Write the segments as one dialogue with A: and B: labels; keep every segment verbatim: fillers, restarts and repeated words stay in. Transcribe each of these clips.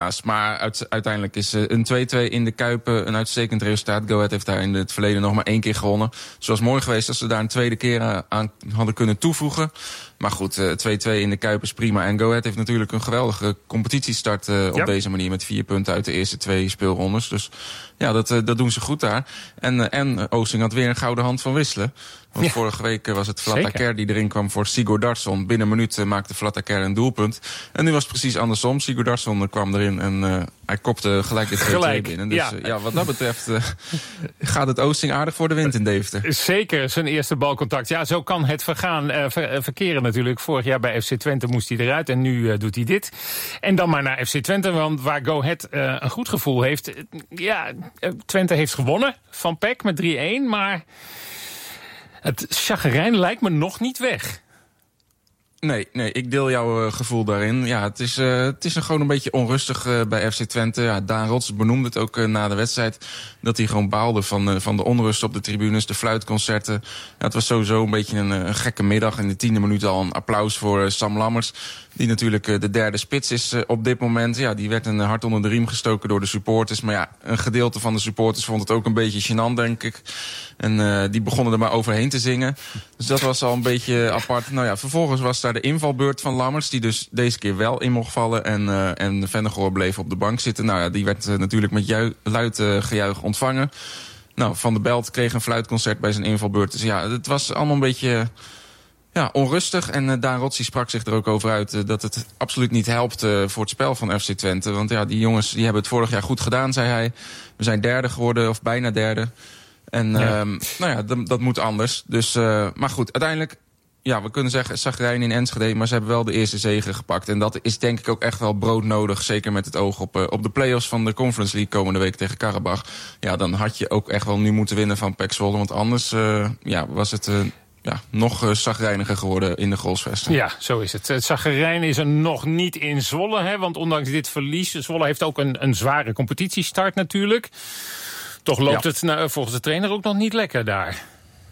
A: helaas. Maar uit, uiteindelijk is uh, een twee-twee in de Kuip uh, een uitstekend resultaat. Go Ahead heeft daar in het verleden nog maar één keer gewonnen. Het was mooi geweest als ze daar een tweede keer uh, aan hadden kunnen toevoegen. Maar goed, uh, twee-twee in de Kuip is prima. En Go Ahead heeft natuurlijk een geweldige competitiestart uh, op ja. deze manier. Met vier punten uit de eerste twee speelrondes. Dus ja, dat, uh, dat doen ze goed daar. En, uh, en uh, Oosting had weer een gouden hand van wisselen. Want ja. vorige week was het Vlataker die erin kwam voor Sigurdarsson. Binnen een minuut uh, maakte Vlataker een doelpunt. En nu was het precies andersom. Sigurdarsson kwam erin en uh, hij kopte gelijk de twee-twee binnen. Dus ja. Uh, ja, wat dat betreft uh, gaat het Oosting aardig voor de wind in Deventer.
B: Zeker, zijn eerste balcontact. Ja, zo kan het vergaan, uh, ver, verkeren natuurlijk. Vorig jaar bij F C Twente moest hij eruit en nu uh, doet hij dit. En dan maar naar F C Twente, want waar Go Ahead uh, een goed gevoel heeft. Ja, uh, Twente heeft gewonnen van P E C met drie-een, maar het chagrijn lijkt me nog niet weg.
A: Nee, nee, ik deel jouw uh, gevoel daarin. Ja, het is, uh, het is een gewoon een beetje onrustig uh, bij F C Twente. Ja, Daan Rots benoemde het ook uh, na de wedstrijd. Dat hij gewoon baalde van, uh, van de onrust op de tribunes, de fluitconcerten. Ja, het was sowieso een beetje een, een gekke middag. In de tiende minuut al een applaus voor uh, Sam Lammers. Die natuurlijk uh, de derde spits is uh, op dit moment. Ja, die werd een hart onder de riem gestoken door de supporters. Maar ja, een gedeelte van de supporters vond het ook een beetje gênant, denk ik. En uh, die begonnen er maar overheen te zingen. Dus dat was al een beetje apart. Nou ja, vervolgens was daar de invalbeurt van Lammers, die dus deze keer wel in mocht vallen. En, uh, en Vennegoor bleef op de bank zitten. Nou ja, die werd uh, natuurlijk met ju- luid uh, gejuich ontvangen. Nou, Van der Belt kreeg een fluitconcert bij zijn invalbeurt. Dus ja, het was allemaal een beetje Uh, Ja, onrustig. En uh, Daan Rotsi sprak zich er ook over uit uh, dat het absoluut niet helpt uh, voor het spel van F C Twente. Want ja, die jongens die hebben het vorig jaar goed gedaan, zei hij. We zijn derde geworden, of bijna derde. En ja. Uh, nou ja, dat, dat moet anders. Dus, uh, maar goed, uiteindelijk, ja, we kunnen zeggen chagrijn in Enschede, maar ze hebben wel de eerste zege gepakt. En dat is denk ik ook echt wel broodnodig, zeker met het oog op, uh, op de play-offs van de Conference League komende week tegen Karabach. Ja, dan had je ook echt wel nu moeten winnen van P E C Zwolle, want anders uh, ja, was het Uh, Ja, nog uh, chagrijniger geworden in de goalsvesten.
B: Ja, zo is het. Het chagrijn is er nog niet in Zwolle, hè, want ondanks dit verlies, Zwolle heeft ook een, een zware competitiestart natuurlijk. Toch loopt ja. het nou, volgens de trainer ook nog niet lekker daar.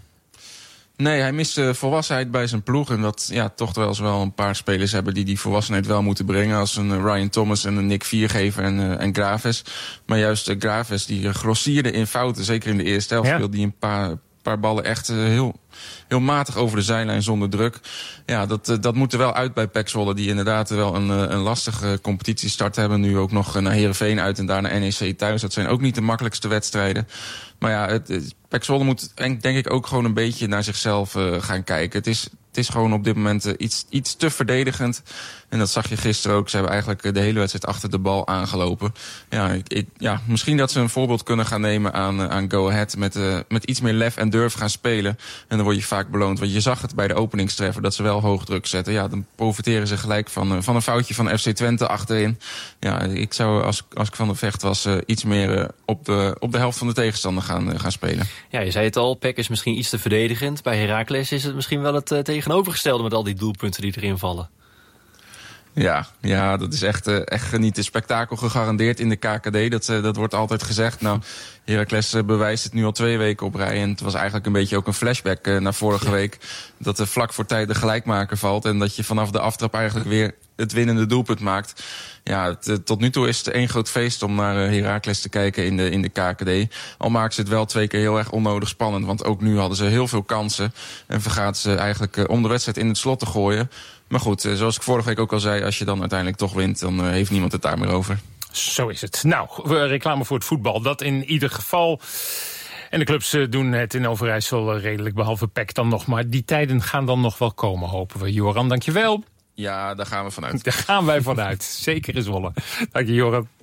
A: Nee, hij mist uh, volwassenheid bij zijn ploeg. En dat ja, toch wel eens wel een paar spelers hebben die die volwassenheid wel moeten brengen. Als een uh, Ryan Thomas en een Nick Viergever en, uh, en Graves. Maar juist uh, Graves die uh, grossierde in fouten, zeker in de eerste helft, ja. speelde die een paar, paar ballen echt uh, heel heel matig over de zijlijn zonder druk. Ja, dat, dat moet er wel uit bij P E C Zwolle, die inderdaad wel een, een lastige competitiestart hebben. Nu ook nog naar Heerenveen uit en daarna N E C thuis. Dat zijn ook niet de makkelijkste wedstrijden. Maar ja, het, het, P E C Zwolle moet denk ik ook gewoon een beetje naar zichzelf uh, gaan kijken. Het is, het is gewoon op dit moment uh, iets, iets te verdedigend. En dat zag je gisteren ook. Ze hebben eigenlijk uh, de hele wedstrijd achter de bal aangelopen. Ja, ik, ik, ja, misschien dat ze een voorbeeld kunnen gaan nemen aan, uh, aan Go Ahead. Met, uh, met iets meer lef en durf gaan spelen. En dan word je vaak beloond. Want je zag het bij de openingstreffer dat ze wel hoog druk zetten. Ja, dan profiteren ze gelijk van, uh, van een foutje van F C Twente achterin. Ja, ik zou als, als ik Van der Vecht was uh, iets meer uh, op, de, op de helft van de tegenstander gaan, uh, gaan spelen.
C: Ja, je zei het al, P E C is misschien iets te verdedigend. Bij Heracles is het misschien wel het uh, tegenovergestelde met al die doelpunten die erin vallen.
A: Ja, ja, dat is echt, uh, echt genieten. Spektakel gegarandeerd in de K K D. Dat, uh, dat wordt altijd gezegd. Nou, Heracles uh, bewijst het nu al twee weken op rij. En het was eigenlijk een beetje ook een flashback uh, naar vorige ja. week. Dat er vlak voor tijd de gelijkmaker valt. En dat je vanaf de aftrap eigenlijk weer het winnende doelpunt maakt. Ja, het, uh, tot nu toe is het één groot feest om naar uh, Heracles te kijken in de, in de K K D. Al maken ze het wel twee keer heel erg onnodig spannend. Want ook nu hadden ze heel veel kansen. En vergaat ze eigenlijk uh, om de wedstrijd in het slot te gooien. Maar goed, uh, zoals ik vorige week ook al zei, als je dan uiteindelijk toch wint, dan uh, heeft niemand het daar meer over.
B: Zo is het. Nou, reclame voor het voetbal. Dat in ieder geval. En de clubs doen het in Overijssel redelijk, behalve P E C dan nog. Maar die tijden gaan dan nog wel komen, hopen we. Joran, dankjewel.
A: Ja, daar gaan we vanuit.
B: Daar gaan wij vanuit. Zeker in Zwolle. Dank je, Joran.